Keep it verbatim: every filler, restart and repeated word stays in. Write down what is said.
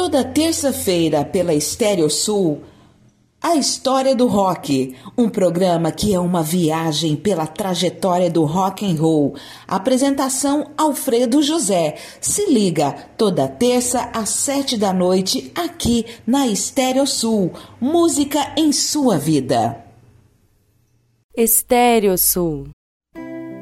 Toda terça-feira pela Estéreo Sul, A História do Rock, um programa que é uma viagem pela trajetória do rock and roll. Apresentação Alfredo José. Se liga, toda terça às sete da noite, aqui na Estéreo Sul. Música em sua vida. Estéreo Sul.